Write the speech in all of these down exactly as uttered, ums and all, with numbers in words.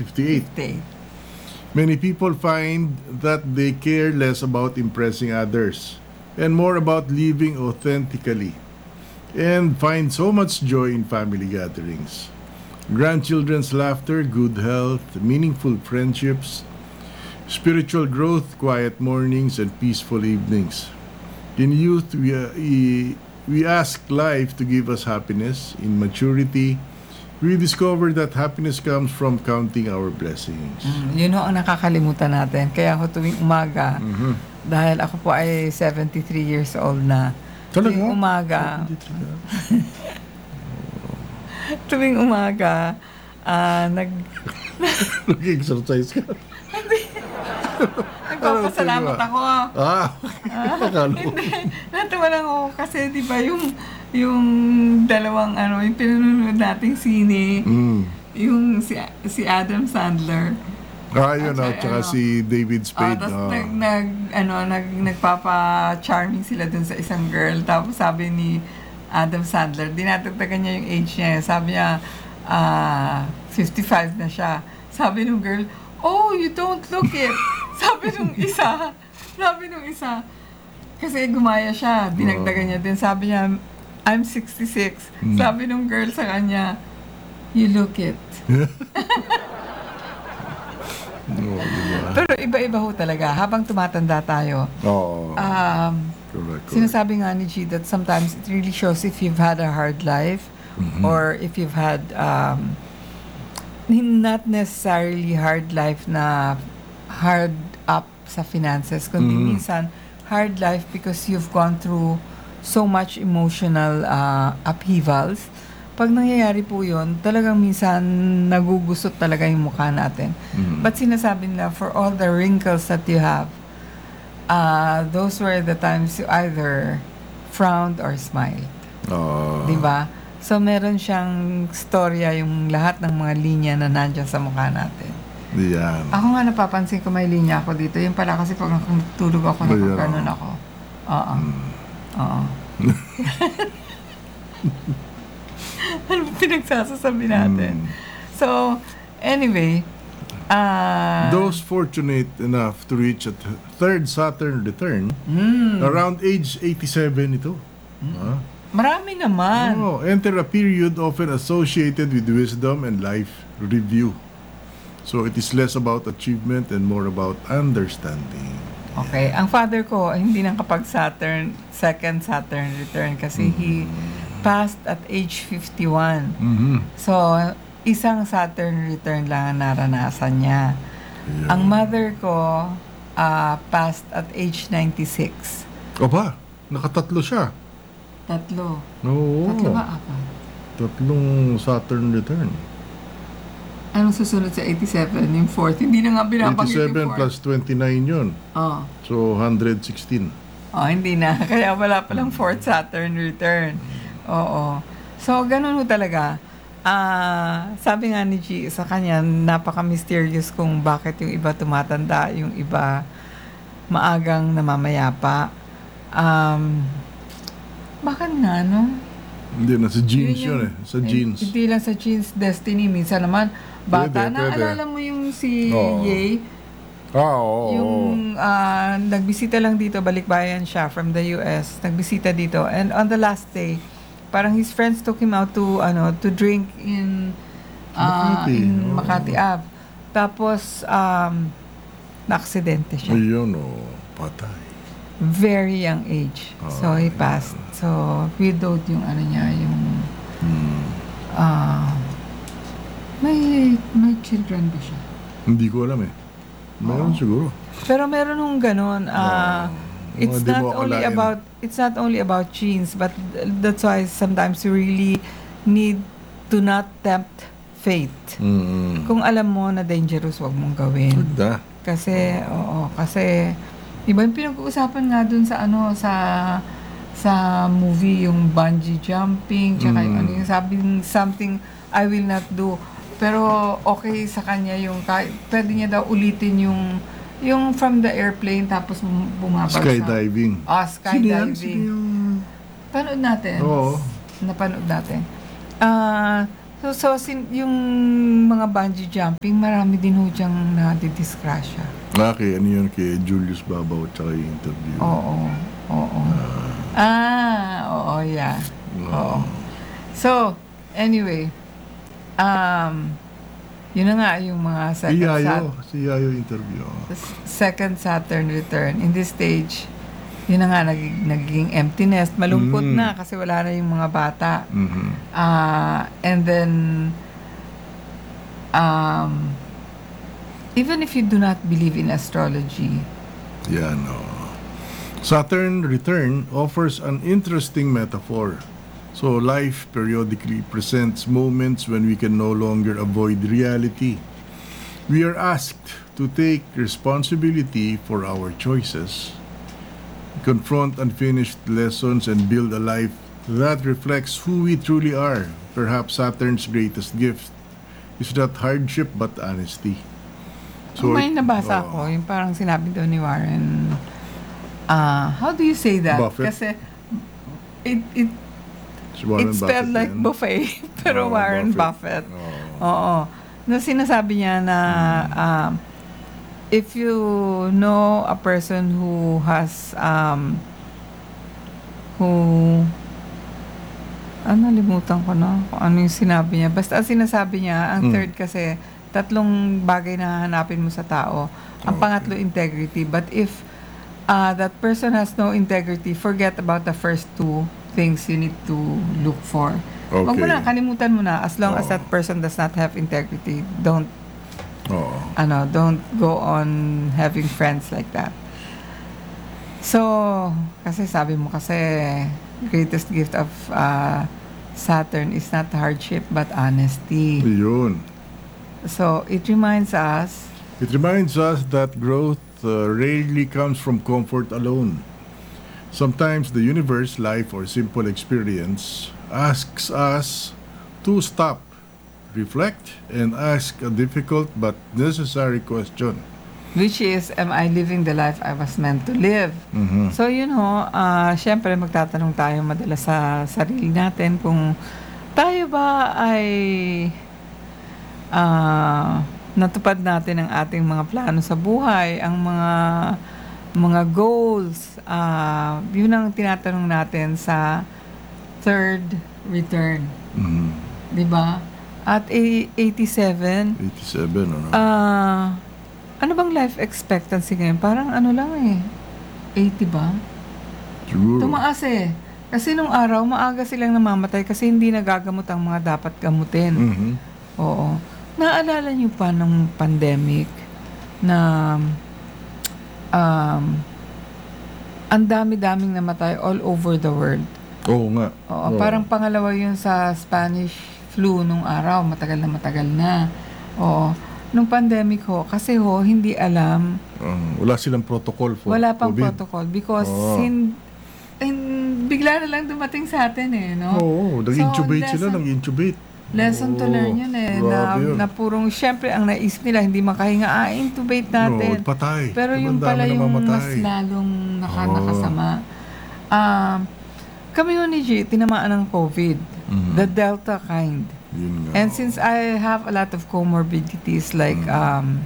fifty-eight. fifty-eight. Many people find that they care less about impressing others and more about living authentically, and find so much joy in family gatherings. Grandchildren's laughter, good health, meaningful friendships, spiritual growth, quiet mornings, and peaceful evenings. In youth, we, uh, we, we ask life to give us happiness. In maturity, we discover that happiness comes from counting our blessings. Mm, yun ho ang nakakalimutan natin. Kaya ako tuwing umaga, Mhm. dahil ako po ay seventy-three years old na, Talaga? tuwing umaga, tuwing umaga, ah, nag, Nag-exercise ka? nagpapasalamat ako. Ah, akala ko. Natuwa lang ako kasi di ba yung, yung dalawang ano, yung pinanonood nating sine, Mm. yung si, si Adam Sandler. Ah, yun, At oh, saka, tsaka ano, si David Ah, Spade. tapos oh. nag, nag, ano, nag, nagpapa-charming sila dun sa isang girl. Tapos sabi ni Adam Sandler, dinatagtagan niya yung age niya. Sabi niya, ah, fifty-five na siya. Sabi nung girl, oh, you don't look it. Sabi nung isa, sabi nung isa, kasi gumaya siya, dinagdagan niya din. Sabi niya, I'm sixty-six. Hmm. Sabi nung girl sa kanya, you look it. Oo, diba? Pero iba-iba ho talaga. Habang tumatanda tayo, Oo. um, Correct, correct. sinasabi nga ni G that sometimes it really shows if you've had a hard life Mhm. or if you've had um, not necessarily hard life na hard up sa finances, kundi Mhm. minsan hard life because you've gone through so much emotional uh, upheavals. Pag nangyayari po yun, talagang minsan nagugusot talaga yung mukha natin. Mhm. But sinasabi nila, for all the wrinkles that you have, uh, those were the times you either frowned or smiled. Oo. Di ba? So, meron siyang storya yung lahat ng mga linya na nandyan sa mukha natin. Yan. Ako nga napapansin ko may linya ako dito. Yung pala kasi pag natutulog ako, Ayan. nakaganon ako. Oo. Oo. Ano ba pinagsasasabi natin? Mm. So, anyway, ah... Those fortunate enough to reach a th- third Saturn return, mm, around age eighty-seven ito. Ah. marami naman. Oh, enter a period often associated with wisdom and life review. So it is less about achievement and more about understanding. Okay, ang father ko hindi nang kapag Saturn, second Saturn return kasi he passed at age fifty-one. Mhm. So, isang Saturn return lang ang naranasan niya. Ayan. Ang mother ko ah, passed at age ninety-six. Aba, nakatatlo siya. Tatlo. Oo. Tatlo ba? Apat? Tatlong Saturn return. Anong susunod sa eighty-seven? Yung fourth? Hindi na nga binabanggit yung eighty-seven fourth. plus twenty-nine yun. Oh. So, one hundred sixteen. Oh, hindi na. Kaya wala palang fourth Saturn return. Oo. So, ganun ho talaga. Ah, sabi nga ni G sa kanya, napaka-mysterious kung bakit yung iba tumatanda, yung iba maagang namamayapa. Um, bakit nga, no? Hindi na, sa jeans Yun yun, yung- eh. Sa jeans. Eh, Hindi lang sa jeans, destiny. Minsan naman, bata. Pwede, pwede. Naalala mo yung si Oo. Ye? Ah, oo. Yung ah, nagbisita lang dito, balikbayan siya from the U S. Nagbisita dito. And on the last day, parang his friends took him out to ano to drink in ah, Makati. in Oo. Makati Ave. Tapos um na-aksidente siya. Ayun, oh. Patay. Very young age. So he passed. So widowed yung ano niya, yung Hmm. ah may may children ba siya? Hindi ko alam eh. Mayroon Oo. siguro. Pero meron nung ganun. ah Oo. it's Mga di not mo only akalain. about it's not only about genes, but that's why sometimes you really need to not tempt fate. Mm-hmm. Kung alam mo na dangerous, wag mong gawin. Ganda. Kasi oo, kasi iba yung pinag-uusapan nga dun sa ano sa sa movie yung bungee jumping tsaka yung Mm. ano yung sabi something I will not do. Pero okay sa kanya yung kahit pwede niya daw ulitin yung yung from the airplane tapos bum- bumabagsak. Skydiving. Ah, Sino yan? skydiving. Sino yung... Panood natin. Oo. Napanood natin. Ah, So, so sin, yung mga bungee jumping, marami din ho diyang nadidisgrasya. Ah, kay ano yun, kay Julius Babaw at saka yung interview. Oo, oo. Ah, oo, yeah. Oo. So, anyway, um, yun na nga yung mga Si second, Yayo, Sat- si Yayo interview. second Saturn return. In this stage, yun na nga, naging, naging empty nest. Malungkot Mm. na kasi wala na yung mga bata. Mhm. Uh, and then, um, even if you do not believe in astrology, Yan, oh. Saturn return offers an interesting metaphor. So life periodically presents moments when we can no longer avoid reality. We are asked to take responsibility for our choices, confront unfinished lessons, and build a life that reflects who we truly are. Perhaps Saturn's greatest gift is not hardship but honesty. so, may nabasa oh, ko, yung parang sinabi daw ni Warren, uh, how do you say that? Buffett? Kasi, it, it, si Warren it spelled Buffett like yan. buffet, pero Oh, Warren Buffett. Buffett. Oh. Oo. Na sinasabi niya na, um, if you know a person who has, um, who, ano, limutan ko na kung ano yung sinabi niya. Basta ang sinasabi niya, ang Mm. third kasi, tatlong bagay na hanapin mo sa tao. Ang Okay. pangatlo, integrity. But if uh, that person has no integrity, forget about the first two things you need to look for. Wag mo Okay. na, kalimutan mo na. As long as Oo. that person does not have integrity, don't, Oo. ano, don't go on having friends like that. So, kasi sabi mo kasi, greatest gift of uh, Saturn is not hardship but honesty. Yun. So, it reminds us, It reminds us that growth uh, rarely comes from comfort alone. Sometimes the universe, life, or simple experience asks us to stop, reflect, and ask a difficult but necessary question. which is, am I living the life I was meant to live? Mhm. So, you know, uh, syempre magtatanong tayo madalas sa sarili natin kung tayo ba ay uh, natupad natin ang ating mga plano sa buhay, ang mga mga goals. Uh, yun ang tinatanong natin sa third return. Mhm. Di ba? At a- eighty-seven, eighty-seven, ano? ah, ano bang life expectancy ngayon? Parang ano lang eh, eighty ba? Siguro. Tumaas eh. Kasi nung araw, maaga silang namamatay kasi hindi nagagamot ang mga dapat gamutin. Mhm. Oo. Naalala niyo pa nung pandemic na um, ang dami-daming namatay all over the world. Oo nga. Oo, Oo. parang pangalawa yun sa Spanish flu nung araw. Matagal na matagal na. Oo. Nung pandemic ho, kasi ho, hindi alam, Um, wala silang protocol for wala pang COVID. protocol because Oo. hin, hin- bigla na lang dumating sa atin eh, no? Oo, nag-intubate So, sila, lesson- nag-intubate. Lesson to Oo, learn yun eh, na, grabe yun. na purong, syempre, ang naisip nila, hindi makahinga, ah, intubate natin. Oo, patay. Pero Diba, yung ang dami pala yung namamatay. mas lalong naka, Oo. nakasama. Um, kami yun ni G, tinamaan ng COVID. Mhm. The Delta kind. Yun nga. And since I have a lot of comorbidities like um,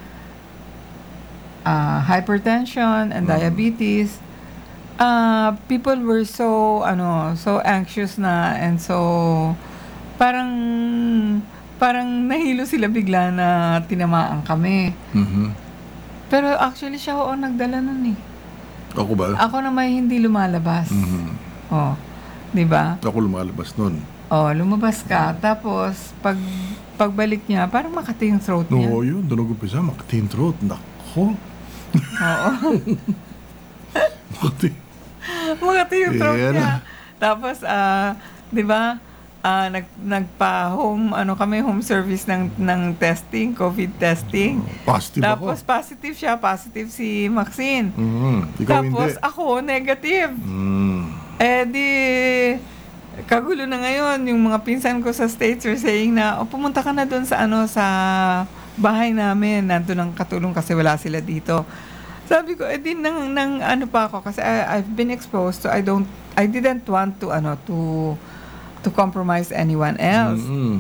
uh, hypertension and Mm. diabetes, uh, people were so ano so anxious na and so parang parang nahilo sila bigla na tinamaan kami. Mhm. Pero actually siya oo nagdala nun eh. Ako ba? Ako na may hindi lumalabas. Mhm. Oh, 'di ba? Ako lumalabas nun. Oh, lumabas ka tapos pag pagbalik niya parang makati yung throat niya. No, yun. Doon umpisa, Makati yung throat. Nako. Oo. Makati. Makati yung throat Yan. niya. Tapos, ah, di ba, ah, nag, nagpa-home, ano kami, home service ng, ng testing, COVID testing. Positive Tapos, ako. positive siya, positive si Maxine. Mhm. Ikaw Tapos, hindi. ako, negative. Mm. Eh, di, kagulo na ngayon, yung mga pinsan ko sa States are saying na, oh, pumunta ka na doon sa, ano, sa bahay namin, nandun ang katulong kasi wala sila dito. Sabi ko, eh, di, nang, nang, ano pa ako, kasi I, I've been exposed, so I don't, I didn't want to, ano, to, to compromise anyone else. Mm-mm.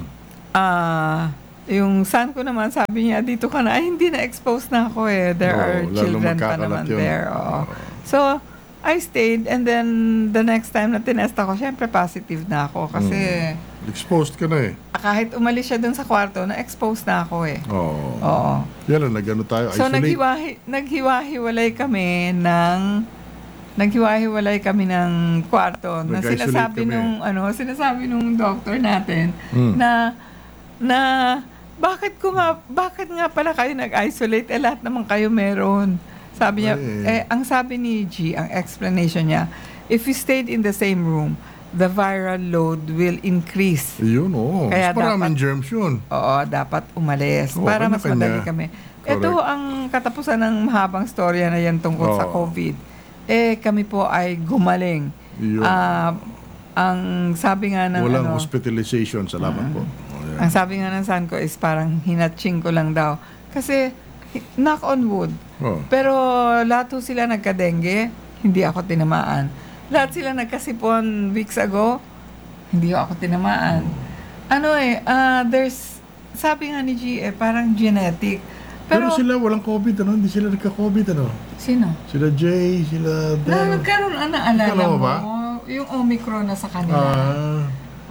ah, yung son ko naman, sabi niya, dito ka na. Ay, hindi na-expose na ako eh. There Oo, are lalo children pa magkakalat naman yun. there. Oo. Oo. So, I stayed and then the next time na tinest ako, syempre positive na ako kasi Exposed ka na eh. kahit umalis siya dun sa kwarto, na-expose na ako eh. Oo. Oo. Yan lang, nag-ano tayo, So, isolate. naghiwahi, naghiwa-hiwalay kami ng naghiwa-hiwalay kami ng kwarto na Nag-isolate sinasabi kami. nung ano, sinasabi nung doctor natin Hmm. na na bakit ko nga bakit nga pala kayo nag-isolate eh lahat naman kayo meron. Sabi niya, Ay. eh, ang sabi ni G, ang explanation niya, if you stayed in the same room, the viral load will increase. Yun, oo. Kaya Mas maraming dapat- germs yun. Oo, dapat umalis Oo, para mas kanya-kanya. madali kami. Correct. Ito ang katapusan ng mahabang storya na yan tungkol sa Oo. COVID. Eh, kami po ay gumaling. Yun. Ah, ang sabi nga ng Walang ano, hospitalization. Salamat po. Oh, yan. ang sabi nga ng son ko is parang hinatching ko lang daw. Kasi, knock on wood. Oh. Pero lahat ho sila nagka-dengue, hindi ako tinamaan. Lahat sila nagkasipon weeks ago, hindi ho ako tinamaan. Ano eh, ah, there's, sabi nga ni G, eh, parang genetic. Pero, Pero, sila walang COVID, ano? Hindi sila nagka-COVID, ano? sino? Sila Jay, sila Na, Dan. nagkaroon, ano, alala Nagkaroon mo, ba? yung Omicron na sa kanila. Ah,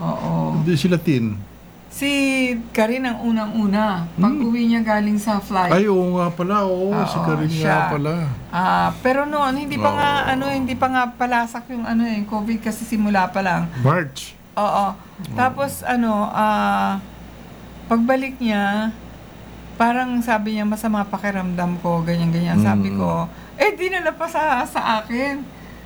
Oo. hindi sila tin. Si Karin ang unang-una. Pag uwi niya galing sa flight. Ay, oo nga pala. Oo, Oo, si Karin siya. nga pala. Ah, pero noon hindi pa Oo. nga ano, hindi pa nga palasak yung ano eh, COVID kasi simula pa lang. March. Oo. Tapos ano, ah pagbalik niya, parang sabi niya masama pakiramdam ko, ganyan ganyan. Sabi Mm. ko, eh dinala pa sa sa akin.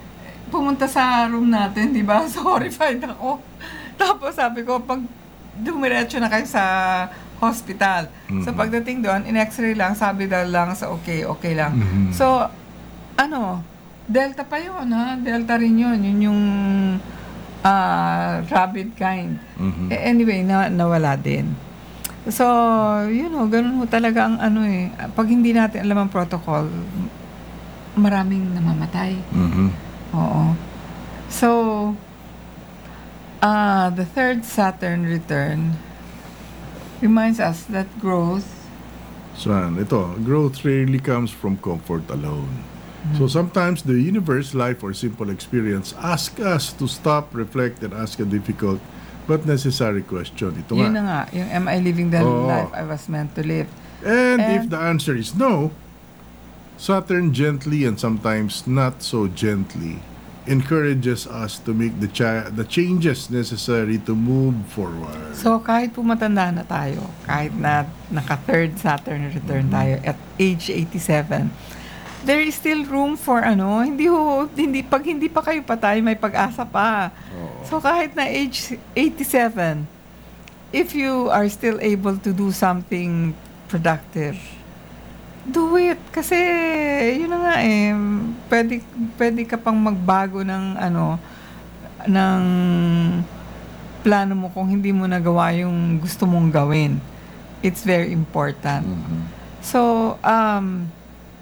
Pumunta sa room natin, 'di ba? So horrified ako. Tapos sabi ko, pag dumiretso na kayo sa hospital. So Mhm. pagdating doon, in-x-ray lang, sabi daw lang sa okay, okay lang. Mhm. So, ano, Delta pa yun, ha? Delta rin yun. Yun yung ah, rabid kind. Mhm. Eh, anyway, na, nawala din. So, you know, ganun ho talaga ang ano eh. Pag hindi natin alam ang protocol, maraming namamatay. Mhm. Oo. So, uh, the third Saturn return reminds us that growth, Saan? Ito, growth rarely comes from comfort alone. So sometimes the universe, life, or simple experience ask us to stop, reflect, and ask a difficult but necessary question. Ito yun na nga. nga, yung am I living the Oo. life I was meant to live? And, And- if the answer is no, Saturn gently and sometimes not so gently encourages us to make the cha- the changes necessary to move forward. So, kahit pumatanda na tayo, kahit na naka-third Saturn return tayo at age eighty-seven, there is still room for ano, hindi ho, hindi, pag hindi pa kayo patay, may pag-asa pa. Oo. So, kahit na age eighty-seven, if you are still able to do something productive, do it. Kasi, yun na nga eh, pwede, pwede ka pang magbago ng ano, ng plano mo kung hindi mo nagawa yung gusto mong gawin. It's very important. Mhm. So, um,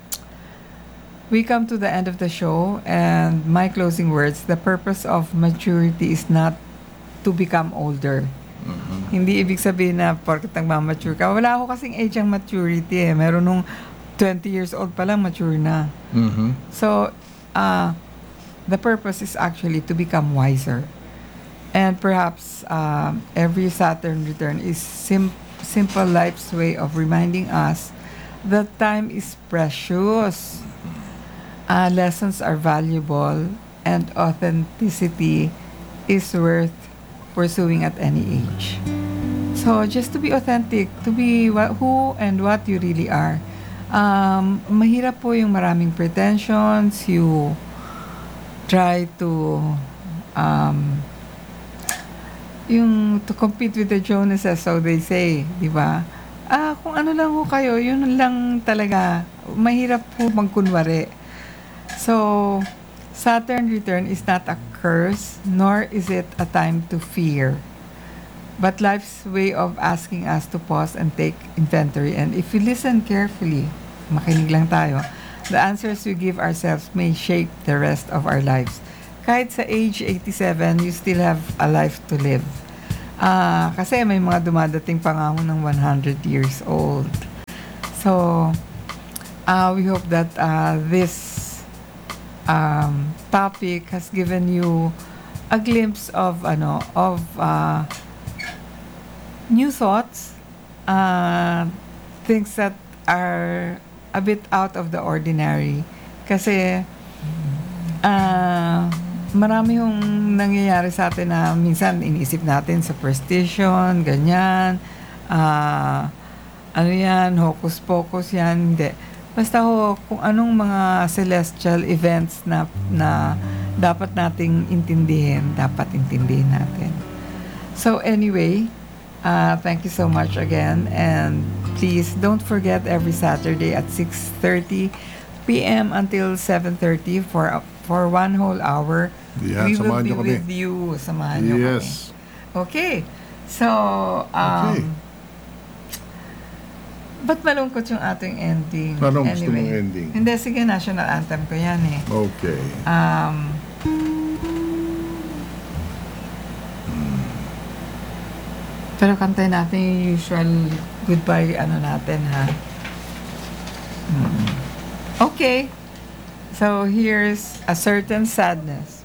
we come to the end of the show and my closing words, the purpose of maturity is not to become older. Mhm. Hindi ibig sabihin na porket nagmamature ka. Wala ako kasing age ang maturity eh. Meron nung twenty years old pa lang mature na. Mhm. So, uh, the purpose is actually to become wiser. And perhaps um, every Saturn return is sim- simple life's way of reminding us that time is precious. Uh, lessons are valuable and authenticity is worth pursuing at any age. So, just to be authentic, to be wha- who and what you really are. Um, mahirap po yung maraming pretensions, you try to um, yung to compete with the Joneses, so they say, di ba? Ah, kung ano lang ho kayo, yun lang talaga. Mahirap po magkunwari. So, Saturn return is not a curse, nor is it a time to fear. But life's way of asking us to pause and take inventory. And if we listen carefully, makinig lang tayo, the answers we give ourselves may shape the rest of our lives. Kahit sa age eighty-seven, you still have a life to live. Ah, kasi may mga dumadating pa nga ho ng one hundred years old. So, uh, we hope that uh, this um, topic has given you a glimpse of ano of uh, new thoughts, uh, things that are a bit out of the ordinary. Kasi uh, marami yung nangyayari sa atin na minsan iniisip natin superstition, ganyan, ah, ano yan, hocus pocus yan, hindi. Basta ho, kung anong mga celestial events na, na dapat nating intindihin, dapat intindihin natin. So anyway, uh, thank you so much again, and please don't forget every Saturday at six thirty p.m. until seven thirty for for one whole hour. Yeah, We will samahan be niyo kami. with you. Samahan niyo kami. Yes. Okay. So, um, Okay. ba't malungkot yung ating ending? Anong gusto mong ending? Hindi, sige, national anthem ko yan eh. Okay. Um, pero kantayin natin yung usual goodbye ano natin ha. Mm. Okay. So here's A Certain Sadness.